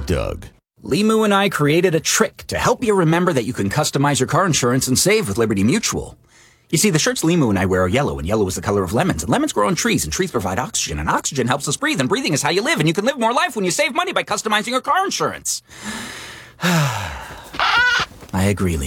Doug. Limu and I created a trick to help you remember that you can customize your car insurance and save with Liberty Mutual. You see, the shirts Limu and I wear are yellow, and yellow is the color of lemons, and lemons grow on trees, and trees provide oxygen, and oxygen helps us breathe, and breathing is how you live, and you can live more life when you save money by customizing your car insurance. I agree, Limu.